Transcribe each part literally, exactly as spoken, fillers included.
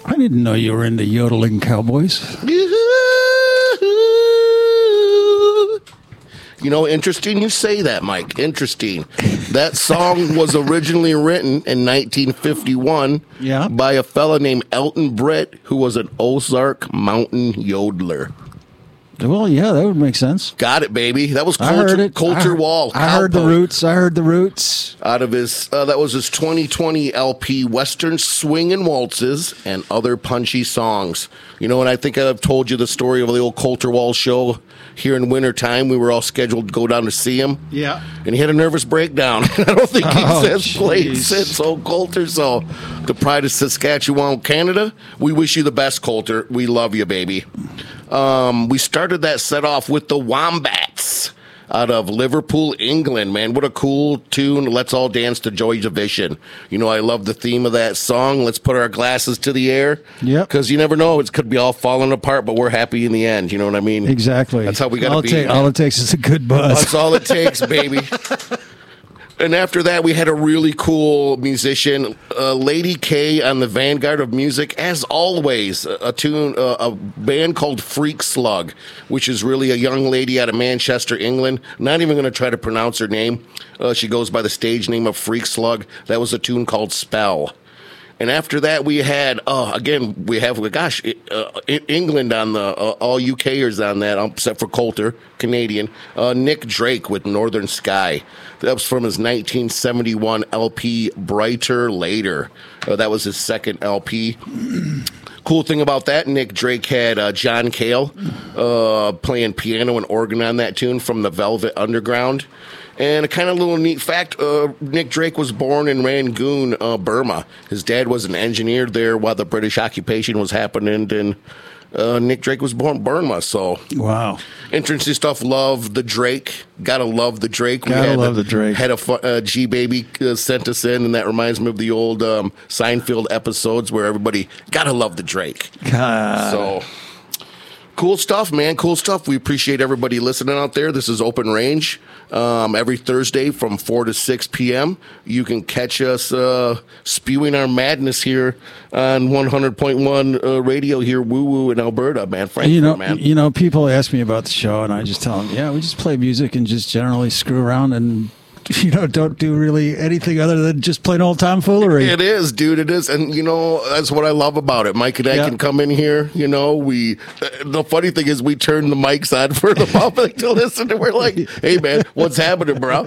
I didn't know you were into yodeling cowboys. You know, interesting you say that, Mike. Interesting. That song was originally written in nineteen fifty-one yeah. by a fella named Elton Britt, who was an Ozark mountain yodeler. Well, yeah, that would make sense. Got it, baby. That was I heard Coulter, it. Coulter I, Wall. I heard the roots. I heard the roots. Out of his, uh, that was his twenty twenty L P, Western Swing and Waltzes and Other Punchy Songs. You know, and I think I've told you the story of the old Coulter Wall show here in wintertime. We were all scheduled to go down to see him. Yeah. And he had a nervous breakdown. I don't think he Oh, has geez. played since old Coulter. So, the pride of Saskatchewan, Canada, we wish you the best, Coulter. We love you, baby. Um, we started that set off with the Wombats out of Liverpool, England. Man, what a cool tune. Let's all dance to Joy Division. You know, I love the theme of that song. Let's put our glasses to the air. Yeah. Because you never know. It could be all falling apart, but we're happy in the end. You know what I mean? Exactly. That's how we got all to it be. ta- all it takes is a good buzz. That's all it takes, baby. And after that, we had a really cool musician, uh, Lady K on the Vanguard of Music. As always, a, a tune, uh, a band called Freak Slug, which is really a young lady out of Manchester, England. Not even going to try to pronounce her name. Uh, she goes by the stage name of Freak Slug. That was a tune called Spell. And after that, we had, uh, again, we have, gosh, uh, England on the, uh, all UKers on that, except for Coulter, Canadian. Uh, Nick Drake with Northern Sky. That was from his nineteen seventy-one L P, Brighter Later. Uh, that was his second L P. Cool thing about that, Nick Drake had uh, John Cale uh, playing piano and organ on that tune from the Velvet Underground. And a kind of little neat fact, uh, Nick Drake was born in Rangoon, uh, Burma. His dad was an engineer there while the British occupation was happening, and uh, Nick Drake was born in Burma. So, wow. Interesting stuff. Love the Drake. Gotta love the Drake. Gotta we had love a, the Drake. Had a fu- uh, G-Baby uh, sent us in, and that reminds me of the old um, Seinfeld episodes where everybody gotta love the Drake. God. So... Cool stuff, man. Cool stuff. We appreciate everybody listening out there. This is Open Range. Um, every Thursday from four to six p.m. You can catch us uh, spewing our madness here on one hundred point one uh, radio here, Woo Woo in Alberta, man. Frankfurt, you know, man. you know, people ask me about the show, and I just tell them, yeah, we just play music and just generally screw around and, you know, don't do really anything other than just plain old tomfoolery. It is, dude. It is. And, you know, that's what I love about it. Mike and I Yeah. can come in here, you know, we, uh, the funny thing is we turn the mics on for the public to listen to. We're like, hey, man, what's happening, bro?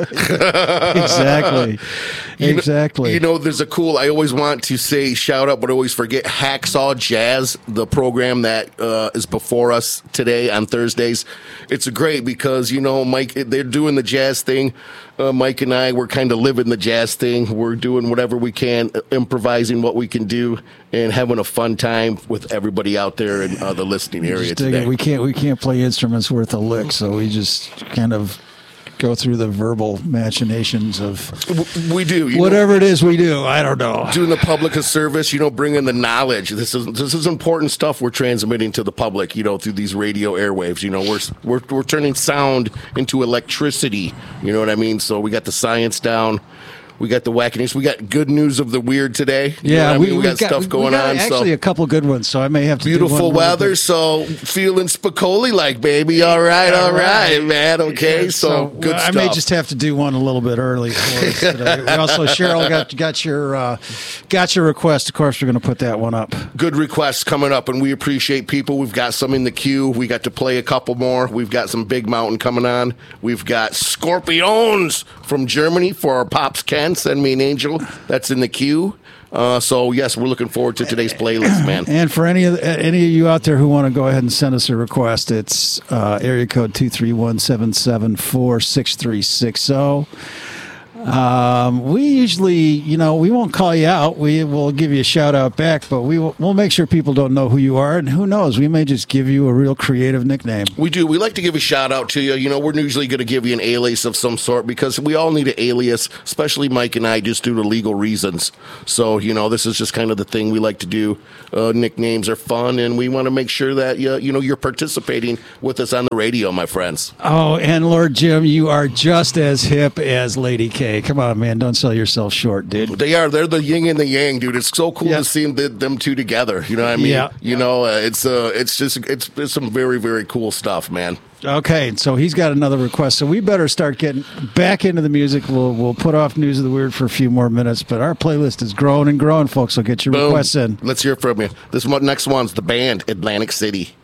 Exactly. You exactly. Know, you know, there's a cool, I always want to say shout out, but I always forget Hacksaw Jazz, the program that uh, is before us today on Thursdays. It's great because, you know, Mike, they're doing the jazz thing. Uh, Mike and I, we're kind of living the jazz thing. We're doing whatever we can, improvising what we can do, and having a fun time with everybody out there in uh, the listening area Just dig it. today. We can't we can't play instruments worth a lick, so we just kind of go through the verbal machinations of We do. You whatever know, it is we do. I don't know. doing the public a service, you know, bringing the knowledge. This is this is important stuff we're transmitting to the public, you know, through these radio airwaves. You know, we're we're we're turning sound into electricity. You know what I mean? So we got the science down. We got the wackiness. We got good news of the weird today. You know Yeah, what I we, mean? we, we got, stuff we going got on. Actually, so a couple good ones. So I may have to do beautiful one more weather. bit. So feeling Spicoli like, baby. All right, all right, man. Okay, Yeah, so, good I stuff. may just have to do one a little bit early for us today. We also, Cheryl got got your uh, got your request. Of course, we're going to put that one up. Good requests coming up, and we appreciate people. We've got some in the queue. We got to play a couple more. We've got some Big Mountain coming on. We've got Scorpions from Germany for our Pops Ken. Send me an angel. That's in the queue. Uh, so, yes, we're looking forward to today's playlist, man. And for any of the, any of you out there who want to go ahead and send us a request, it's uh, area code two three one, seven seven four, six three six zero. Um, we usually, you know, we won't call you out. We will give you a shout out back, but we will, we'll make sure people don't know who you are. And who knows, we may just give you a real creative nickname. We do. We like to give a shout out to you. You know, we're usually going to give you an alias of some sort because we all need an alias, especially Mike and I, just due to legal reasons. So, you know, this is just kind of the thing we like to do. Uh, nicknames are fun, and we want to make sure that, you, you know, you're participating with us on the radio, my friends. Oh, and Lord Jim, you are just as hip as Lady K. Hey, come on, man. Don't sell yourself short, dude. They are. They're the yin and the yang, dude. It's so cool Yeah. to see them, them two together. You know what I mean? Yeah. You know, uh, it's uh, it's just it's, it's some very very cool stuff, man. Okay, so he's got another request. So we better start getting back into the music. We'll we'll put off News of the Weird for a few more minutes, but our playlist is growing and growing, folks. So get your Boom. requests in. Let's hear from you. This one, next one's the band Atlantic City.